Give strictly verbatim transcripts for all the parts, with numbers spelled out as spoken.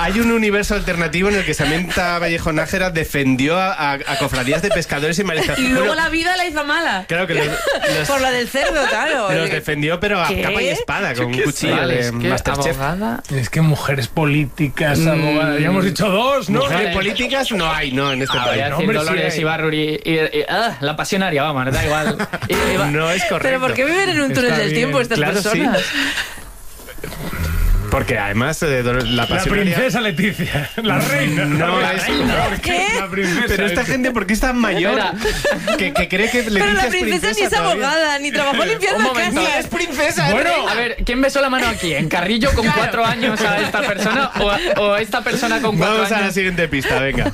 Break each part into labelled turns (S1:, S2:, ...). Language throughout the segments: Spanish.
S1: hay un universo alternativo en el que Samantha Vallejo Nájera defendió a, a, a cofradías de pescadores y mariscadores.
S2: Y luego
S1: bueno,
S2: la vida la hizo mala.
S1: Claro que los, los,
S3: Por la del cerdo, claro.
S1: los defendió, pero a
S3: ¿Qué?
S1: capa y espada, con un cuchillo
S4: Vale,
S1: de
S4: es que
S1: Masterchef.
S4: abogada.
S5: Es que mujeres políticas, abogadas. Ya hemos dicho dos, ¿no?
S1: Mujeres
S4: Vale.
S1: políticas no hay, no, en este
S4: Ah, voy
S1: país.
S4: a
S1: No,
S4: decir
S5: hombre, sí
S4: Dolores
S5: hay.
S4: Ibarruri y, y- ah, la pasionaria, vamos, da igual. Y- y va-
S1: no es correcto.
S3: Pero ¿por qué viven en un túnel
S5: Está
S3: del
S5: bien.
S3: tiempo estas
S1: Claro, sí.
S3: personas?
S1: Porque además eh, la
S5: La
S1: pasionaria...
S5: princesa Leticia, la reina.
S1: No
S5: la
S1: es-
S5: reina.
S3: ¿Qué?
S5: La princesa.
S1: Pero esta gente, ¿por qué es tan mayor? Que, que cree que Leticia
S3: Pero la
S1: es
S3: princesa ni es
S1: todavía.
S3: abogada, ni trabajó limpiando
S4: Un momento,
S3: casas.
S1: Es princesa,
S5: Bueno,
S1: es reina.
S4: A ver, ¿quién besó la mano aquí? ¿En Carrillo con cuatro años a esta persona o, o esta persona con cuatro
S1: Vamos a la
S4: años?
S1: siguiente pista, venga.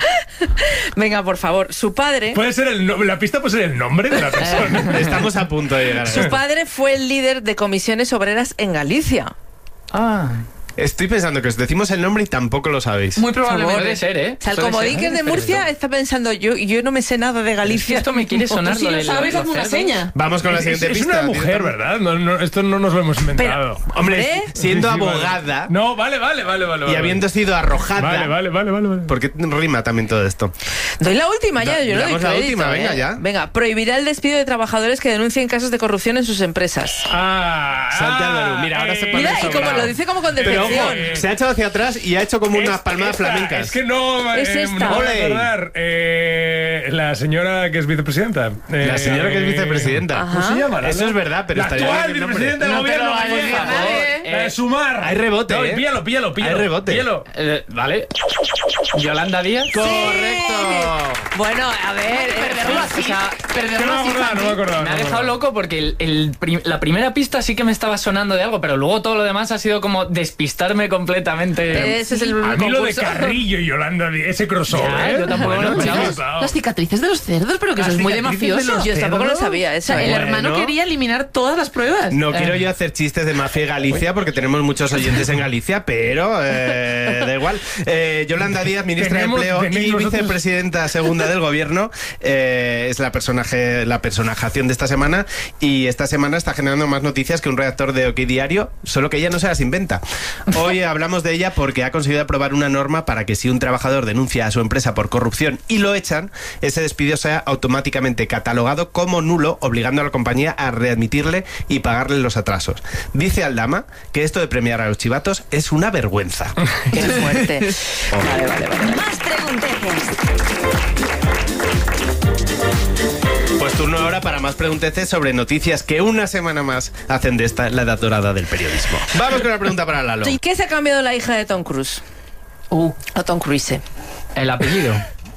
S3: Venga, por favor. Su padre,
S5: puede ser el no- la pista puede ser el nombre de la persona.
S1: Estamos a punto de llegar a
S3: su
S1: eso.
S3: padre fue el líder de comisiones obreras en Galicia.
S4: Ah,
S1: Estoy pensando que os decimos el nombre y tampoco lo sabéis.
S4: muy probablemente.
S3: Favor.
S4: Puede ser, ¿eh?
S3: O sea, el
S4: Puede
S3: comodín
S4: ser.
S3: que es de Murcia está pensando, yo, yo no me sé nada de
S4: Es que
S3: Galicia.
S4: esto me quiere sonar
S2: Si
S4: lo
S2: lo
S4: de
S2: sabes,
S4: los
S2: haz una
S4: cerdos.
S2: seña.
S1: Vamos con la
S5: Es,
S1: siguiente
S5: es
S1: pista.
S5: una mujer, ¿verdad? No, no, esto no nos lo hemos inventado.
S1: Hombre,
S3: ¿Eh?
S1: siendo
S5: Sí, sí, vale.
S1: abogada
S5: No, vale, vale, vale, vale.
S1: y
S5: vale.
S1: habiendo sido arrojada...
S5: Vale, vale, vale, vale. vale.
S1: Porque rima también todo esto.
S3: Doy la última ya,
S1: Da-
S3: yo no doy
S1: damos la
S3: crédito,
S1: última,
S3: ¿eh?
S1: venga, ya.
S3: Venga, prohibirá el despido de trabajadores que denuncien casos de corrupción en sus empresas.
S5: Ah,
S1: Salte,
S5: ah,
S1: Álvaro. Mira, ahora se pone
S3: Mira, y como
S1: sobrado.
S3: lo dice como con
S1: Pero ojo,
S3: decepción.
S1: se ha echado hacia atrás y ha hecho como unas
S5: Esta,
S1: palmadas
S5: esta,
S1: flamencas.
S5: Es que no,
S3: Es
S5: eh,
S3: esta.
S5: no voy a
S1: Ole.
S5: acordar. Eh, la señora que es vicepresidenta. Eh,
S1: La señora que es vicepresidenta.
S5: ¿Cómo se llama?
S1: Eso es verdad, pero
S5: la
S1: estaría
S5: actual
S1: bien el nombre.
S5: vicepresidenta del
S4: No te
S5: gobierno.
S4: lo va a
S5: gallego.
S4: decir nadie.
S5: La de Sumar.
S1: Hay rebote,
S5: No,
S1: ¿eh?
S5: píllalo, píllalo, píllalo.
S1: Hay rebote.
S5: Píllalo.
S4: Eh, vale. Yolanda Díaz.
S1: ¡Correcto!
S3: Bueno, a ver,
S2: Perderlo
S3: eh,
S2: así.
S4: O sea,
S5: Que
S2: Perderlo
S5: no me
S2: así.
S5: acordaba, no me acordaba.
S4: Me ha
S5: no me
S4: dejado
S5: acordaba.
S4: loco porque el, el prim- la primera pista sí que me estaba sonando de algo, pero luego todo lo demás ha sido como despistarme completamente.
S3: ese es el
S5: A mí lo de
S3: concurso.
S5: Carrillo y Yolanda, Díaz, ese crossover.
S4: Ya,
S5: ¿eh?
S4: yo tampoco lo
S5: Bueno,
S4: esperaba.
S5: flipado.
S2: Las cicatrices de los cerdos, pero que eso es muy de
S5: cicatrices de
S2: mafioso.
S5: los
S3: Yo tampoco lo
S5: cerdos.
S3: sabía.
S2: O
S3: Esa,
S2: sea, el
S3: ¿eh?
S1: Bueno.
S2: hermano quería eliminar todas las pruebas.
S1: No
S4: Eh.
S1: quiero yo hacer chistes de mafia y Galicia porque tenemos muchos oyentes en Galicia, pero eh, da igual. Eh, Yolanda Díaz, ministra
S5: Tenemos-
S1: de Empleo
S5: tenéis
S1: y
S5: vosotros-
S1: vicepresidenta segunda del gobierno, eh, es la personaje, la personajación de esta semana y esta semana está generando más noticias que un redactor de OK Diario, solo que ella no se las inventa. Hoy hablamos de ella porque ha conseguido aprobar una norma para que si un trabajador denuncia a su empresa por corrupción y lo echan, ese despido sea automáticamente catalogado como nulo, obligando a la compañía a readmitirle y pagarle los atrasos. Dice Aldama que esto de premiar a los chivatos es una vergüenza.
S3: Qué fuerte. Vale, vale, vale.
S6: Más pregunteces.
S1: Pues turno ahora para más pregunteces sobre noticias que una semana más hacen de esta la edad dorada del periodismo. Vamos con la pregunta para Lalo.
S3: ¿Y qué se ha cambiado la hija de Tom Cruise?
S4: Uh,
S3: O Tom Cruise.
S4: el apellido.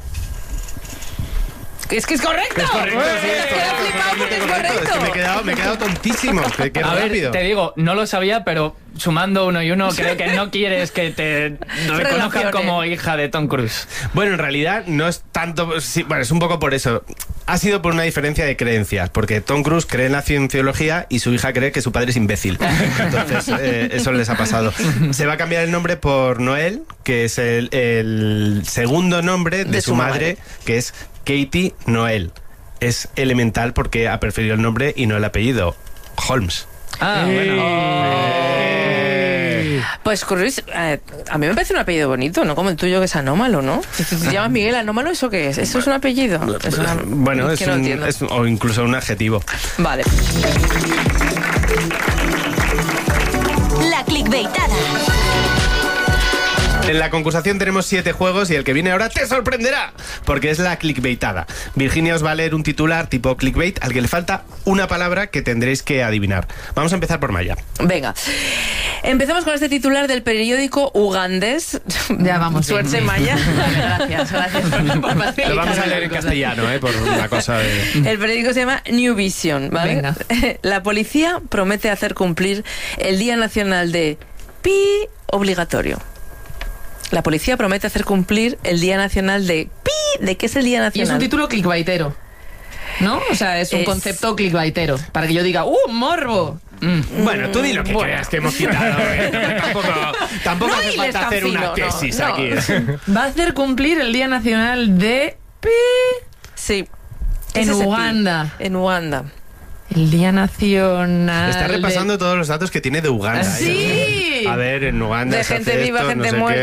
S3: Es que es correcto.
S1: Es correcto, sí, es
S3: Me queda
S1: correcto,
S3: flipado porque es
S1: totalmente
S3: correcto.
S1: Es que me he quedado, me he quedado tontísimo. Qué, qué
S4: A ver,
S1: rápido.
S4: te digo, no lo sabía, pero sumando uno y uno, creo que no quieres que te reconozcan
S3: Relaciones.
S4: como hija de Tom Cruise.
S1: Bueno, en realidad no es tanto... Sí, bueno, es un poco por eso. Ha sido por una diferencia de creencias, porque Tom Cruise cree en la cienciología y su hija cree que su padre es imbécil. Entonces, eh, eso les ha pasado. Se va a cambiar el nombre por Noel, que es el, el segundo nombre de,
S3: De
S1: su,
S3: su
S1: madre,
S3: madre.
S1: que es Katie Noel. Es elemental porque ha preferido el nombre y no el apellido. Holmes.
S4: Ah, bueno.
S3: Pues Cruise, eh, a mí me parece un apellido bonito, no como el tuyo que es Anómalo, ¿no? Si te llamas Miguel Anómalo, ¿eso qué es? ¿Eso es un apellido? Es una-
S1: Bueno, es,
S3: que no
S1: un-
S3: entiendo.
S1: es- o incluso un adjetivo.
S3: Vale.
S6: La clickbaitada.
S1: En la concursación tenemos siete juegos y el que viene ahora te sorprenderá, porque es la clickbaitada. Virginia os va a leer un titular tipo clickbait al que le falta una palabra que tendréis que adivinar. Vamos a empezar por Maya.
S3: Venga. Empezamos con este titular del periódico ugandés.
S2: Ya vamos bien.
S3: Suerte, Maya.
S2: Gracias, gracias por, por facilitar
S1: Lo vamos a
S2: las
S1: leer en
S2: cosas.
S1: castellano, ¿eh? Por una cosa de...
S3: El periódico se llama New Vision, ¿vale?
S2: Venga.
S3: La policía promete hacer cumplir el Día Nacional de Pi obligatorio. La policía promete hacer cumplir el Día Nacional de Pi. ¿De qué es el Día
S2: Y
S3: Nacional?
S2: es un título clickbaitero, ¿no? O sea, es un
S3: Es-
S2: concepto clickbaitero. Para que yo diga, ¡uh, morbo!
S1: Bueno, tú di lo que
S3: Bueno.
S1: creas que hemos quitado. ¿eh? Tampoco, tampoco
S3: No
S1: hace
S3: hiles
S1: falta
S3: tan
S1: hacer una
S3: fino, no,
S1: tesis
S3: no.
S1: aquí.
S2: Va a hacer cumplir el Día Nacional de Pi
S3: Sí. ¿Qué
S2: en
S3: es ese pi?
S2: Uganda.
S3: En Uganda.
S2: El Día Nacional.
S1: Está repasando todos los datos que tiene de Uganda.
S2: ¡Sí!
S1: ¿eh? A ver, en Uganda
S3: De
S1: se
S3: gente
S1: hace
S3: viva,
S1: esto,
S3: gente
S1: no sé
S3: muerta.
S1: qué.